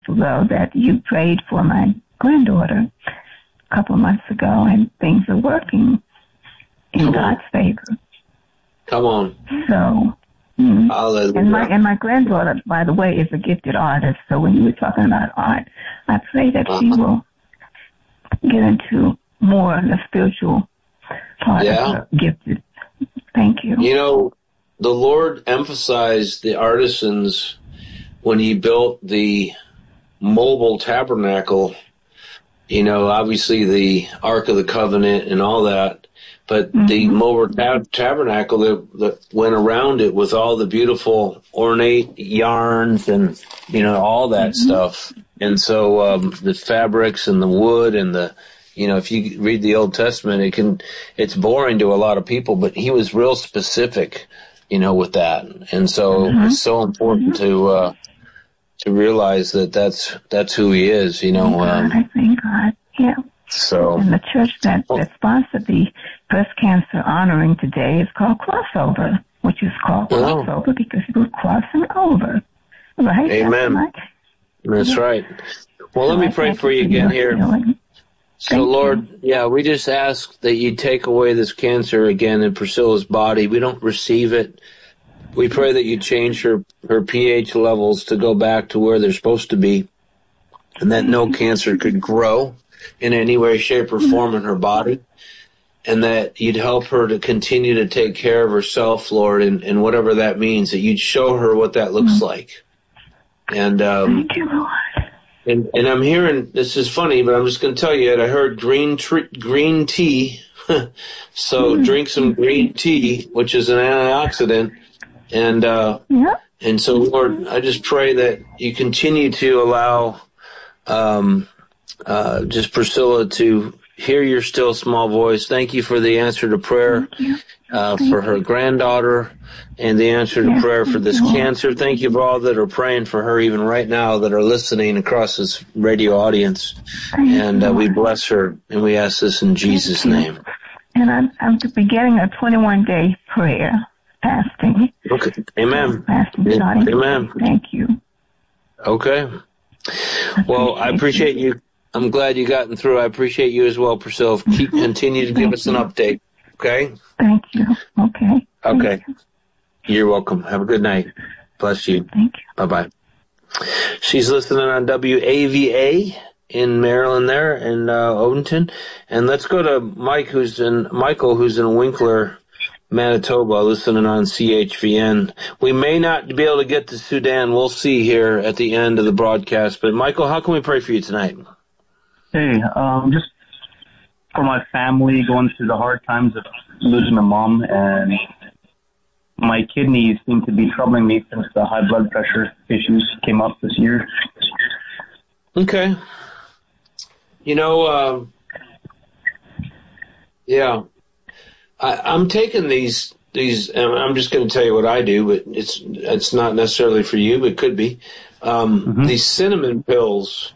well, that you prayed for my granddaughter a couple of months ago, and things are working in God's favor. Come on. So, and my granddaughter, by the way, is a gifted artist. So when you were talking about art, I pray that she will get into more of the spiritual part of her gifted. Thank you. You know, the Lord emphasized the artisans when he built the mobile tabernacle, you know, obviously the Ark of the Covenant and all that, but the mobile tabernacle that went around it with all the beautiful ornate yarns and, you know, all that stuff. And so the fabrics and the wood and the, you know, if you read the Old Testament, it's boring to a lot of people, but he was real specific, you know, with that. And so it's so important to realize that that's who he is, you know. I thank God, yeah. So, and the church that sponsored the breast cancer honoring today is called Crossover, which is called Crossover because it was crossing over, right? Amen. That's right. Well, let me pray for you again here. So, Lord, we just ask that you take away this cancer again in Priscilla's body. We don't receive it. We pray that you change her pH levels to go back to where they're supposed to be, and that no cancer could grow in any way, shape, or form in her body, and that you'd help her to continue to take care of herself, Lord, and whatever that means, that you'd show her what that looks like. And thank you, Lord. And I'm hearing, this is funny, but I'm just going to tell you that I heard green tea. So drink some green tea, which is an antioxidant. And so, Lord, I just pray that you continue to allow just Priscilla to hear your still small voice. Thank you for the answer to prayer for her granddaughter and the answer to prayer for this cancer. Thank you for all that are praying for her even right now that are listening across this radio audience. And we bless her, and we ask this in Jesus' name. And I'm beginning a 21-day prayer fasting. Okay. Amen. Fasting. Amen. Thank you. Okay. Well, I appreciate you. I'm glad you gotten through. I appreciate you as well, Priscilla. Continue to give us an update. Okay? Thank you. Okay. Okay. You're welcome. Have a good night. Bless you. Thank you. Bye-bye. She's listening on WAVA in Maryland there in Odenton. And let's go to Michael, who's in Winkler, Manitoba, listening on CHVN. We may not be able to get to Sudan. We'll see here at the end of the broadcast. But, Michael, how can we pray for you tonight? Hey, just for my family going through the hard times of losing a mom, and my kidneys seem to be troubling me since the high blood pressure issues came up this year. Okay. You know, I'm taking these, and I'm just going to tell you what I do, but it's not necessarily for you, but it could be. These cinnamon pills,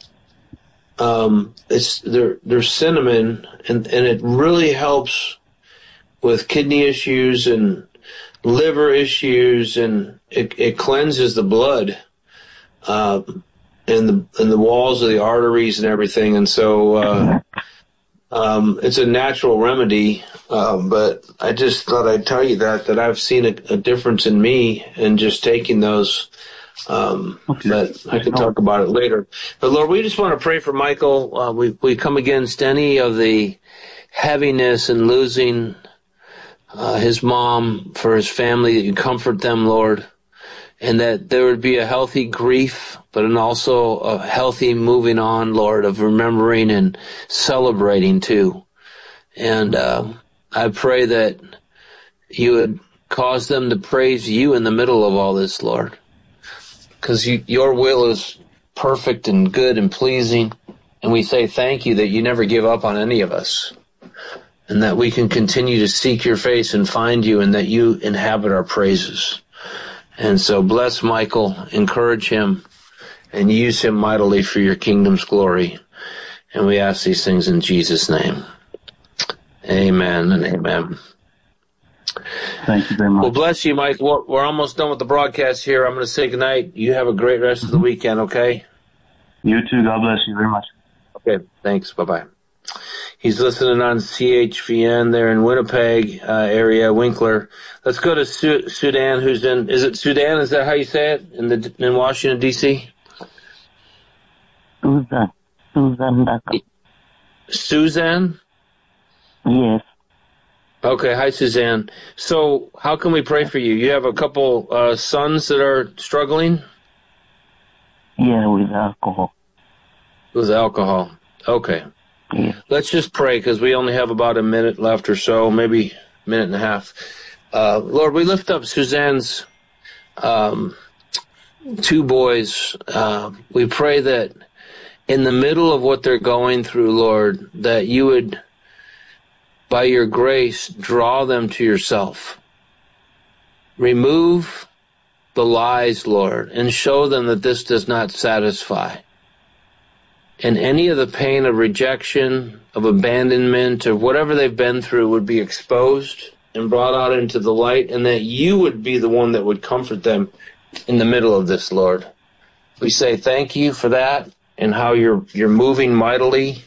they're cinnamon, and it really helps with kidney issues and liver issues, and it cleanses the blood, and the walls of the arteries and everything, and so, it's a natural remedy, but I just thought I'd tell you that I've seen a difference in me in just taking those, but I can talk about it later. But Lord, we just want to pray for Michael. We come against any of the heaviness and losing his mom, for his family, that you comfort them, Lord, and that there would be a healthy grief, but also a healthy moving on, Lord, of remembering and celebrating too. And I pray that you would cause them to praise you in the middle of all this, Lord, because your will is perfect and good and pleasing, and we say thank you that you never give up on any of us, and that we can continue to seek your face and find you, and that you inhabit our praises. And so bless Michael, encourage him, and use him mightily for your kingdom's glory. And we ask these things in Jesus' name. Amen and amen. Thank you very much. Well, bless you, Mike. We're almost done with the broadcast here. I'm going to say goodnight. You have a great rest of the weekend, okay? You too. God bless you very much. Okay, thanks. Bye-bye. He's listening on CHVN there in Winnipeg area, Winkler. Let's go to Sudan, who's in, is it Sudan? Is that how you say it? In Washington, D.C.? Suzanne? Yes. Okay, hi, Suzanne. So how can we pray for you? You have a couple sons that are struggling? Yeah, with alcohol. With alcohol. Okay. Yeah. Let's just pray, because we only have about a minute left or so, maybe a minute and a half. Lord, we lift up Suzanne's two boys. We pray that in the middle of what they're going through, Lord, that you would, by your grace, draw them to yourself. Remove the lies, Lord, and show them that this does not satisfy. And any of the pain of rejection, of abandonment, or whatever they've been through would be exposed and brought out into the light, and that you would be the one that would comfort them in the middle of this, Lord. We say thank you for that and how you're moving mightily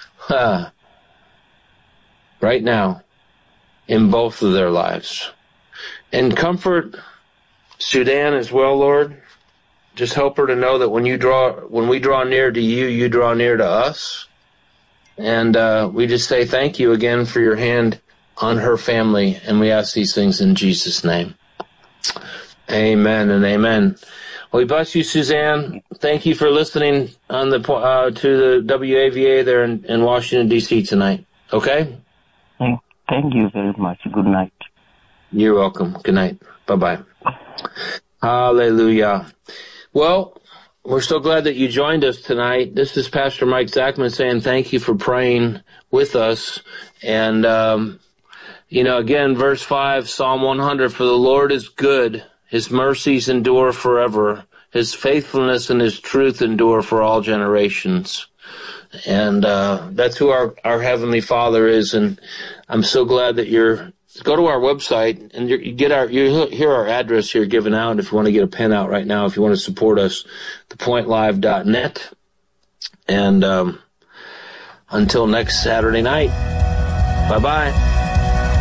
right now in both of their lives. And comfort Sudan as well, Lord. Just help her to know that when we draw near to you, you draw near to us. And we just say thank you again for your hand on her family, and we ask these things in Jesus' name. Amen and amen. Well, we bless you, Suzanne. Thank you for listening on the to the WAVA there in Washington, D.C. tonight. Okay? Thank you very much. Good night. You're welcome. Good night. Bye-bye. Hallelujah. Well, we're so glad that you joined us tonight. This is Pastor Mike Zachman saying thank you for praying with us. And, again, verse 5, Psalm 100, for the Lord is good. His mercies endure forever. His faithfulness and his truth endure for all generations. And that's who our Heavenly Father is. And I'm so glad that go to our website and you hear our address here given out if you want to get a pen out right now, if you want to support us, thepointlive.net. And until next Saturday night, bye-bye.